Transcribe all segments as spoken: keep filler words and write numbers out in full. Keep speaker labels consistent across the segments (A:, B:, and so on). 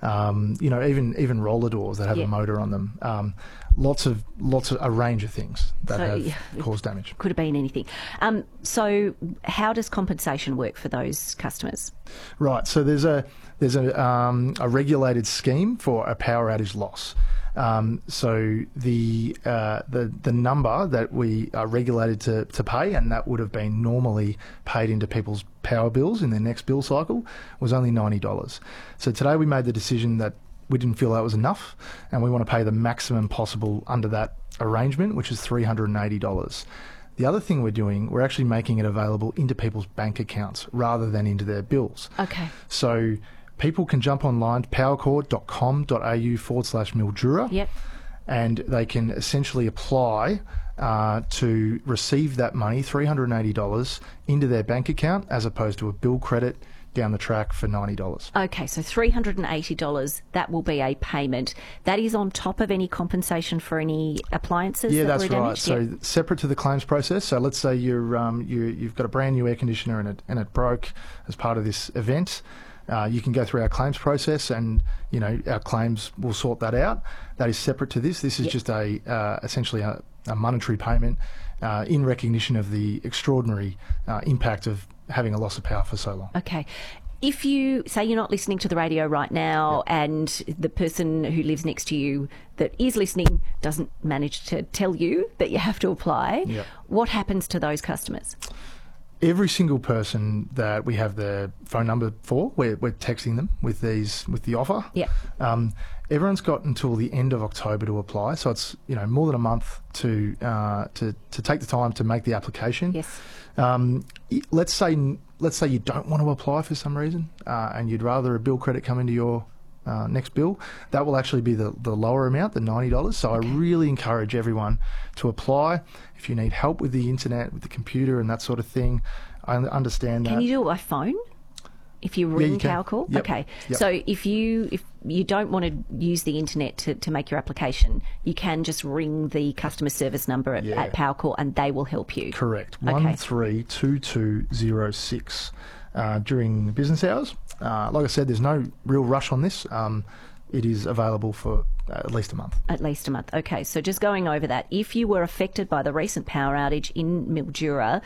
A: um, you know, even even roller doors that have
B: Yeah.
A: a motor on them. Um, lots of lots of a range of things that
B: So,
A: have
B: yeah,
A: caused damage.
B: Could have been anything. Um, so how does compensation work for those customers?
A: Right. So there's a there's a um, a regulated scheme for a power outage loss. Um, so the uh, the the number that we are regulated to, to pay, and that would have been normally paid into people's power bills in their next bill cycle, was only ninety dollars. So today we made the decision that we didn't feel that was enough, and we want to pay the maximum possible under that arrangement, which is three hundred eighty dollars. The other thing we're doing, we're actually making it available into people's bank accounts rather than into their bills.
B: Okay.
A: So people can jump online to powercore.com.au forward slash Mildura,
B: Yep.
A: and they can essentially apply uh, to receive that money, three hundred eighty dollars, into their bank account as opposed to a bill credit down the track for ninety dollars.
B: Okay, so three hundred eighty dollars, that will be a payment. That is on top of any compensation for any appliances
A: Yeah,
B: that
A: that's
B: were
A: right.
B: damaged?
A: So
B: Yeah.
A: separate to the claims process. So let's say you're um, you you've got a brand new air conditioner and it and it broke as part of this event. Uh, you can go through our claims process, and you know our claims will sort that out. That is separate to this. This is
B: Yep.
A: just a uh, essentially a, a monetary payment uh, in recognition of the extraordinary uh, impact of having a loss of power for so long.
B: Okay. If you say you're not listening to the radio right now,
A: Yep.
B: and the person who lives next to you that is listening doesn't manage to tell you that you have to apply,
A: Yep.
B: what happens to those customers?
A: Every single person that we have their phone number for, we're, we're texting them with these with the offer.
B: Yeah.
A: Um, everyone's got until the end of October to apply, so it's you know more than a month to uh, to to take the time to make the application.
B: Yes.
A: Um, i- let's say let's say you don't want to apply for some reason, uh, and you'd rather a bill credit come into your uh, next bill. That will actually be the, the lower amount, the ninety dollars. So
B: Okay.
A: I really encourage everyone to apply. If you need help with the internet, with the computer, and that sort of thing, I un- understand that.
B: Can you do it by phone? If you ring
A: you can.
B: PowerCall?
A: Yep.
B: Okay.
A: Yep.
B: So if you if you don't want to use the internet to, to make your application, you can just ring the customer service number at,
A: Yeah.
B: at PowerCall and they will help you.
A: Correct.
B: Okay.
A: One three two two zero six uh, during business hours. Uh, like I said, there's no real rush on this. Um, it is available for uh, at least a month.
B: At least a month. Okay, so just going over that, if you were affected by the recent power outage in Mildura,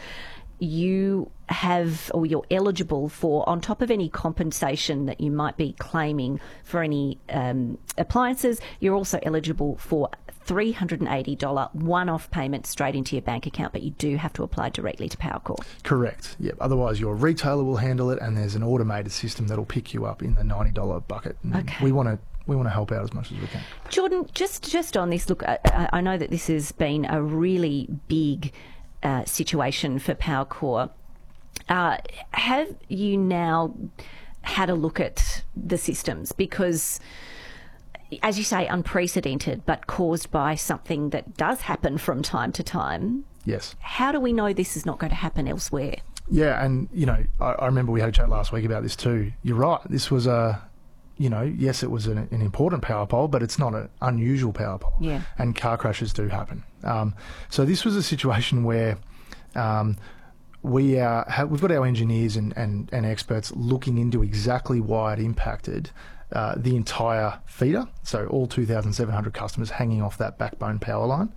B: you have, or you're eligible for, on top of any compensation that you might be claiming for any um, appliances, you're also eligible for three hundred eighty dollars one-off payment straight into your bank account, but you do have to apply directly to PowerCore.
A: Correct. Yep. Otherwise, your retailer will handle it, and there's an automated system that'll pick you up in the ninety dollars bucket. And
B: Okay.
A: We want to we want to help out as much as we can.
B: Jordan, just just on this, look, I, I know that this has been a really big uh, situation for PowerCore. Uh, have you now had a look at the systems? Because, as you say, unprecedented, but caused by something that does happen from time to time.
A: Yes.
B: How do we know this is not going to happen elsewhere?
A: Yeah, and you know, I, I remember we had a chat last week about this too. You're right. This was a, you know, yes, it was an, an important power pole, but it's not an unusual power pole.
B: Yeah.
A: And car crashes do happen. Um, so this was a situation where um, we uh, have, we've got our engineers and, and, and experts looking into exactly why it impacted uh, the entire feeder. So all two thousand seven hundred customers hanging off that backbone power line.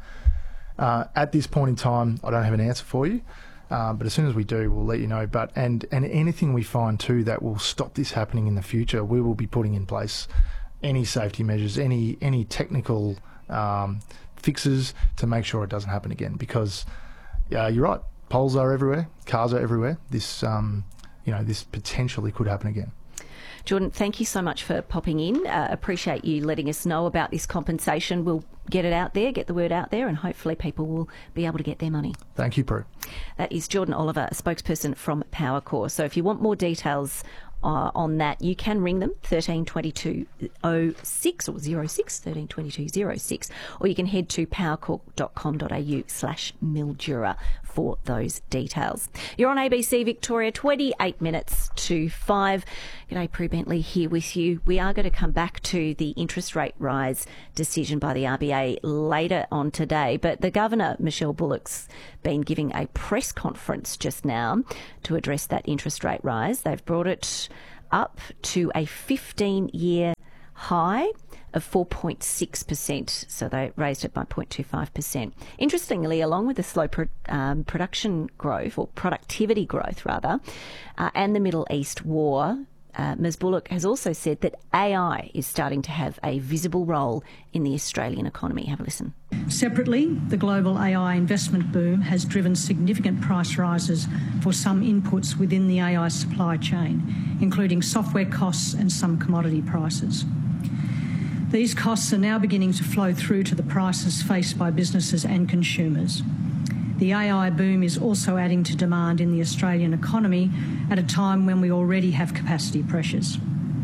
A: Uh, at this point in time, I don't have an answer for you. Um, but as soon as we do, we'll let you know. But and and anything we find too that will stop this happening in the future, we will be putting in place any safety measures, any any technical um, fixes to make sure it doesn't happen again. Because uh, you're right, poles are everywhere, cars are everywhere. This um, you know this potentially could happen again.
B: Jordan, thank you so much for popping in. Uh, appreciate you letting us know about this compensation. We'll get it out there, get the word out there, and hopefully people will be able to get their money.
A: Thank you, Prue.
B: That is Jordan Oliver, a spokesperson from PowerCore. So if you want more details uh, on that, you can ring them, thirteen twenty-two oh six or zero six, thirteen twenty-two oh six, or you can head to powercore.com.au slash Mildura for those details. You're on A B C Victoria, twenty-eight minutes to five. G'day, Prue Bentley here with you. We are going to come back to the interest rate rise decision by the R B A later on today, but the Governor, Michelle Bullock's been giving a press conference just now to address that interest rate rise. They've brought it up to a fifteen-year high of four point six percent, so they raised it by zero point two five percent. Interestingly, along with the slow pro- um, production growth, or productivity growth rather, uh, and the Middle East war, uh, Miz Bullock has also said that A I is starting to have a visible role in the Australian economy. Have a listen.
C: Separately, the global A I investment boom has driven significant price rises for some inputs within the A I supply chain, including software costs and some commodity prices. These costs are now beginning to flow through to the prices faced by businesses and consumers. The A I boom is also adding to demand in the Australian economy at a time when we already have capacity pressures.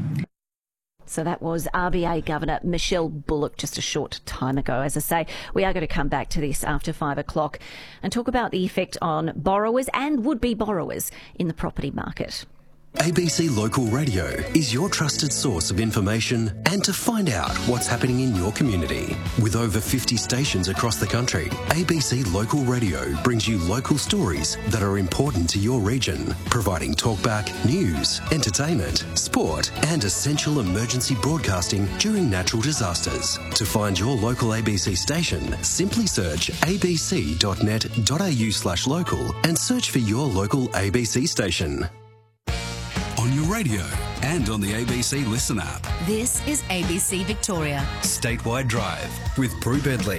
B: So that was R B A Governor Michelle Bullock just a short time ago. As I say, we are going to come back to this after five o'clock and talk about the effect on borrowers and would-be borrowers in the property market.
D: A B C Local Radio is your trusted source of information and to find out what's happening in your community. With over fifty stations across the country, A B C Local Radio brings you local stories that are important to your region, providing talkback, news, entertainment, sport and essential emergency broadcasting during natural disasters. To find your local A B C station, simply search abc.net.au slash local and search for your local A B C station.
E: On your radio and on the A B C Listen app.
F: This is A B C Victoria.
E: Statewide Drive with Prue Bedley.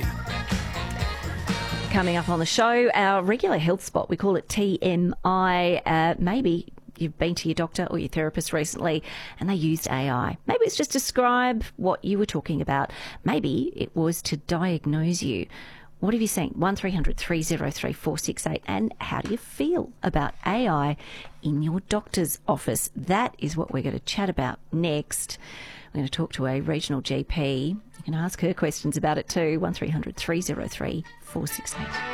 B: Coming up on the show, our regular health spot, we call it T M I. Uh, maybe you've been to your doctor or your therapist recently and they used A I. Maybe it's just to describe what you were talking about. Maybe it was to diagnose you. What have you seen? one three hundred three oh three four six eight. And how do you feel about A I in your doctor's office? That is what we're going to chat about next. We're going to talk to a regional G P. You can ask her questions about it too. one three hundred three oh three four six eight.